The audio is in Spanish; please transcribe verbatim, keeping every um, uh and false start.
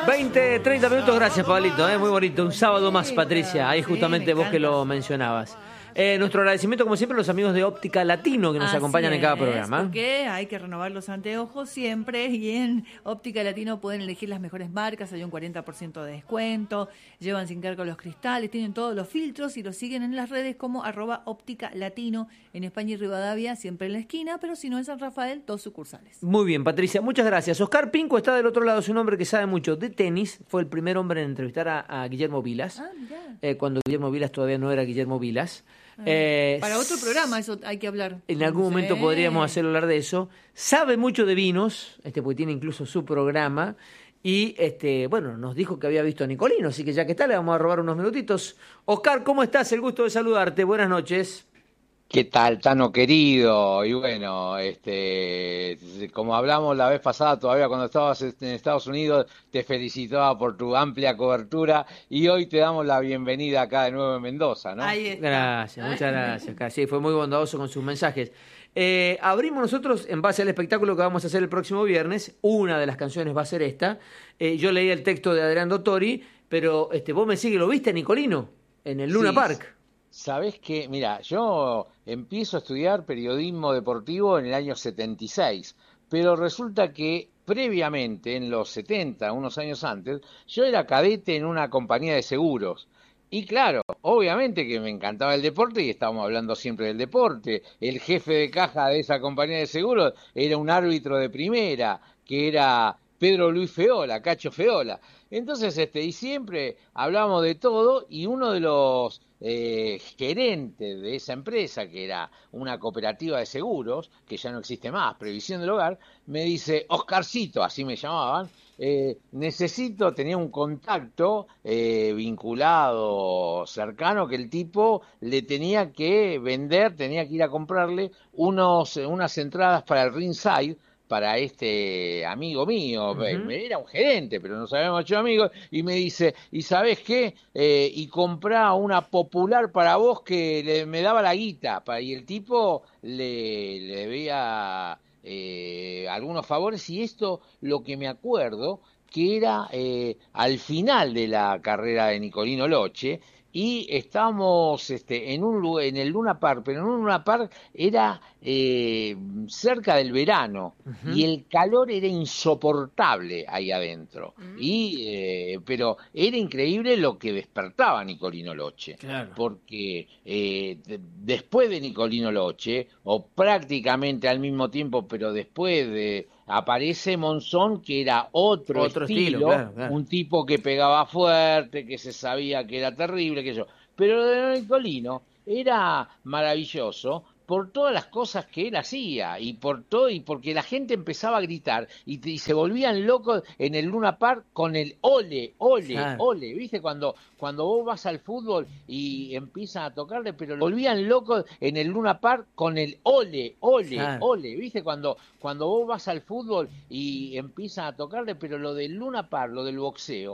veinte, treinta minutos, gracias Pablito, ¿eh? Muy bonito, un sábado más, Patricia, ahí justamente sí, vos que lo mencionabas. Eh, nuestro agradecimiento, como siempre, a los amigos de Óptica Latino que nos Así acompañan en cada programa. Porque hay que renovar los anteojos siempre y en Óptica Latino pueden elegir las mejores marcas, hay un cuarenta por ciento de descuento, llevan sin cargo los cristales, tienen todos los filtros y los siguen en las redes como arroba Óptica Latino en España y Rivadavia, siempre en la esquina, pero si no en San Rafael, dos sucursales. Muy bien, Patricia, muchas gracias. Oscar Pinco está del otro lado, es un hombre que sabe mucho de tenis, fue el primer hombre en entrevistar a, a Guillermo Vilas, ah, eh, cuando Guillermo Vilas todavía no era Guillermo Vilas. Eh, Para otro programa eso hay que hablar. En algún momento sí. podríamos hacer hablar de eso. Sabe mucho de vinos, este, porque tiene incluso su programa. Y este, bueno, nos dijo que había visto a Nicolino, así que ya que está, le vamos a robar unos minutitos. Oscar, ¿cómo estás? El gusto de saludarte. Buenas noches. ¿Qué tal, Tano querido? Y bueno, este, como hablamos la vez pasada, todavía cuando estabas en Estados Unidos, te felicitaba por tu amplia cobertura y hoy te damos la bienvenida acá de nuevo en Mendoza, ¿no? Ahí está. Gracias, muchas gracias, Oscar. Sí, fue muy bondadoso con sus mensajes. Eh, abrimos nosotros, en base al espectáculo que vamos a hacer el próximo viernes, una de las canciones va a ser esta. Eh, yo leí el texto de Adrián Dottori, pero este, vos me sigues, ¿lo viste, Nicolino? En el Luna sí. Park. Sabés que, mira, yo empiezo a estudiar periodismo deportivo en el año setenta y seis, pero resulta que previamente, en los setenta, unos años antes, yo era cadete en una compañía de seguros. Y claro, obviamente que me encantaba el deporte y estábamos hablando siempre del deporte. El jefe de caja de esa compañía de seguros era un árbitro de primera, que era Pedro Luis Feola, Cacho Feola. Entonces, este, y siempre hablábamos de todo y uno de los eh, gerentes de esa empresa, que era una cooperativa de seguros, que ya no existe más, Previsión del Hogar, me dice, Oscarcito, así me llamaban, eh, necesito, tenía un contacto eh, vinculado, cercano, que el tipo le tenía que vender, tenía que ir a comprarle unos, unas entradas para el ringside, para este amigo mío, uh-huh. Era un gerente, pero nos habíamos hecho amigos, y me dice, ¿y sabés qué? Eh, y comprá una popular para vos que le, me daba la guita, para, y el tipo le, le debía eh, algunos favores, y esto lo que me acuerdo, que era eh, al final de la carrera de Nicolino Loche, y estábamos este, en un lugar, en el Luna Park, pero en un Luna Park era eh, cerca del verano, uh-huh. Y el calor era insoportable ahí adentro, uh-huh. y eh, pero era increíble lo que despertaba Nicolino Loche, claro. Porque eh, de, después de Nicolino Loche, o prácticamente al mismo tiempo, pero después de aparece Monzón, que era otro, otro estilo, estilo claro, claro. Un tipo que pegaba fuerte, que se sabía que era terrible, que yo. Pero lo de Nicolino era maravilloso por todas las cosas que él hacía y por todo, y porque la gente empezaba a gritar y, y se volvían locos en el Luna Park con el ole, ole, ah. ole, ¿viste? Cuando, cuando vos vas al fútbol y empiezan a tocarle, pero volvían locos en el Luna Park con el ole, ole, ah. ole, ¿viste? Cuando, cuando vos vas al fútbol y empiezan a tocarle, pero lo del Luna Park, lo del boxeo,